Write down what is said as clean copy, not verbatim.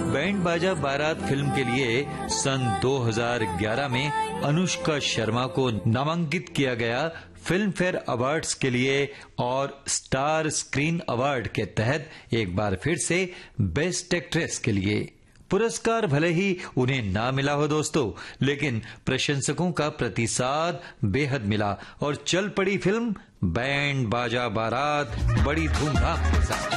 Band बाजा बारात film के लिए सन 2011 में अनुष्का शर्मा को नामांकित किया गया फिल्म फेयर अवार्ड्स के लिए और स्टार स्क्रीन अवार्ड के तहत एक बार फिर से बेस्ट एक्ट्रेस के लिए। पुरस्कार भले ही उन्हें ना मिला हो दोस्तों, लेकिन प्रशंसकों का प्रतिसाद बेहद मिला और चल पड़ी फिल्म बैंड बाजा बारात बड़ी धूमधाम के साथ।